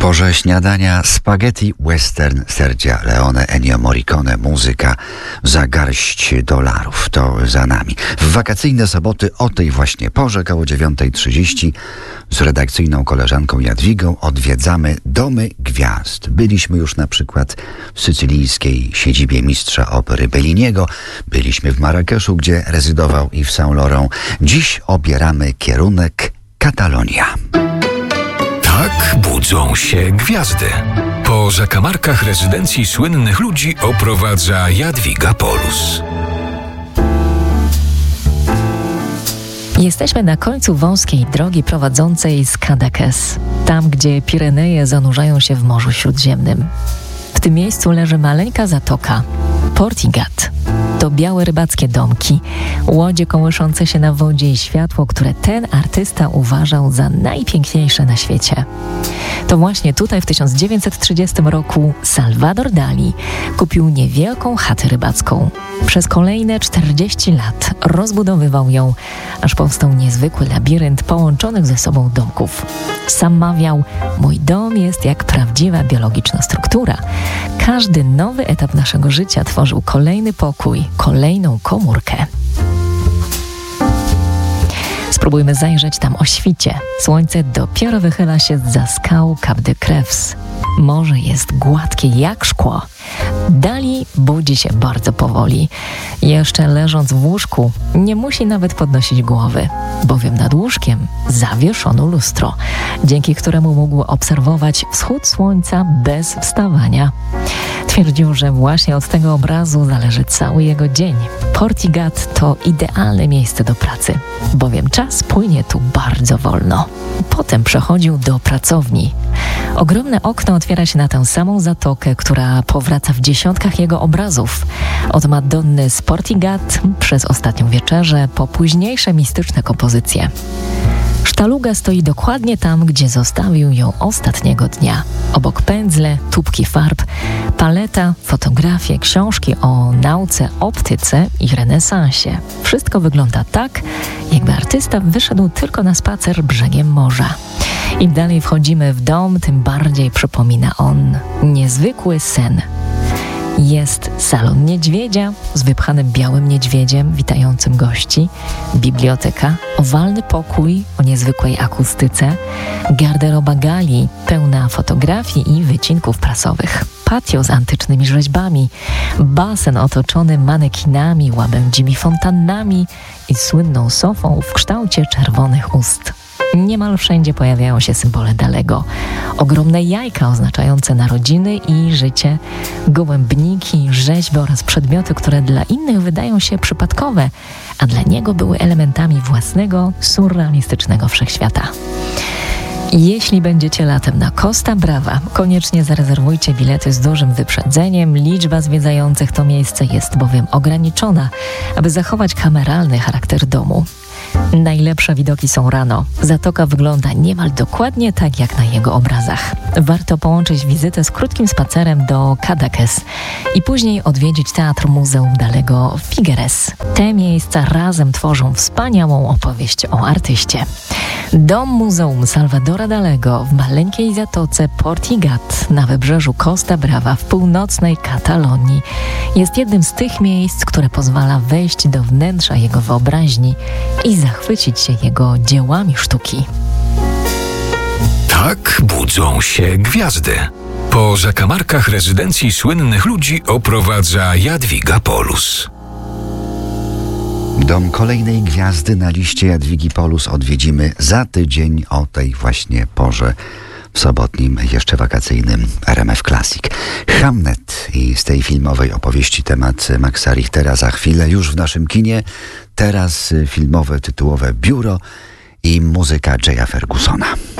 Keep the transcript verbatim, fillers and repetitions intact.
Porze śniadania spaghetti western Sergia Leone, Ennio Morricone, muzyka za garść dolarów. To za nami. W wakacyjne soboty o tej właśnie porze, koło dziewiąta trzydzieści, z redakcyjną koleżanką Jadwigą odwiedzamy Domy Gwiazd. Byliśmy już na przykład w sycylijskiej siedzibie mistrza opery Belliniego. Byliśmy w Marrakeszu, gdzie rezydował Yves Saint Laurent. Dziś obieramy kierunek Katalonia. Tak budzą się gwiazdy. Po zakamarkach rezydencji słynnych ludzi oprowadza Jadwiga Polus. Jesteśmy na końcu wąskiej drogi prowadzącej z Cadaqués, tam gdzie Pireneje zanurzają się w Morzu Śródziemnym. W tym miejscu leży maleńka zatoka, Portigat. To białe rybackie domki, łodzie kołyszące się na wodzie i światło, które ten artysta uważał za najpiękniejsze na świecie. To właśnie tutaj w tysiąc dziewięćset trzydziestym roku Salvador Dali kupił niewielką chatę rybacką. Przez kolejne czterdzieści lat rozbudowywał ją, aż powstał niezwykły labirynt połączonych ze sobą domków. Sam mawiał: mój dom jest jak prawdziwa biologiczna struktura. Każdy nowy etap naszego życia tworzył kolejny pokój, kolejną komórkę. Spróbujmy zajrzeć tam o świcie. Słońce dopiero wychyla się zza skał Cap de Creus. Morze jest gładkie jak szkło. Dali budzi się bardzo powoli. Jeszcze leżąc w łóżku, nie musi nawet podnosić głowy, bowiem nad łóżkiem zawieszono lustro, dzięki któremu mógł obserwować wschód słońca bez wstawania. Twierdził, że właśnie od tego obrazu zależy cały jego dzień. Portigat to idealne miejsce do pracy, bowiem czas płynie tu bardzo wolno. Potem przechodził do pracowni. Ogromne okno otwiera się na tę samą zatokę, która powraca w dziesiątkach jego obrazów. Od Madonny z Portigat przez Ostatnią wieczerzę po późniejsze mistyczne kompozycje. Sztaluga stoi dokładnie tam, gdzie zostawił ją ostatniego dnia. Obok pędzle, tubki farb, paleta, fotografie, książki o nauce, optyce i renesansie. Wszystko wygląda tak, jakby artysta wyszedł tylko na spacer brzegiem morza. Im dalej wchodzimy w dom, tym bardziej przypomina on niezwykły sen. Jest salon niedźwiedzia z wypchanym białym niedźwiedziem witającym gości, biblioteka, owalny pokój o niezwykłej akustyce, garderoba gali pełna fotografii i wycinków prasowych, patio z antycznymi rzeźbami, basen otoczony manekinami, łabędzimi fontannami i słynną sofą w kształcie czerwonych ust. Niemal wszędzie pojawiają się symbole Dalego. Ogromne jajka oznaczające narodziny i życie, gołębniki, rzeźby oraz przedmioty, które dla innych wydają się przypadkowe, a dla niego były elementami własnego, surrealistycznego wszechświata. Jeśli będziecie latem na Costa Brava, koniecznie zarezerwujcie bilety z dużym wyprzedzeniem. Liczba zwiedzających to miejsce jest bowiem ograniczona, aby zachować kameralny charakter domu. Najlepsze widoki są rano. Zatoka wygląda niemal dokładnie tak jak na jego obrazach. Warto połączyć wizytę z krótkim spacerem do Cadaqués i później odwiedzić Teatr Muzeum Dalego w Figueres. Te miejsca razem tworzą wspaniałą opowieść o artyście. Dom Muzeum Salvadora Dalego w maleńkiej zatoce Portigat na wybrzeżu Costa Brava w północnej Katalonii jest jednym z tych miejsc, które pozwala wejść do wnętrza jego wyobraźni i zachwycić się jego dziełami sztuki. Tak budzą się gwiazdy. Po zakamarkach rezydencji słynnych ludzi oprowadza Jadwiga Polus. Dom kolejnej gwiazdy na liście Jadwigi Polus odwiedzimy za tydzień o tej właśnie porze w sobotnim, jeszcze wakacyjnym R M F Classic. Hamnet i z tej filmowej opowieści temat Maxa Richtera za chwilę już w naszym kinie. Teraz filmowe tytułowe Biuro i muzyka Jaya Fergusona.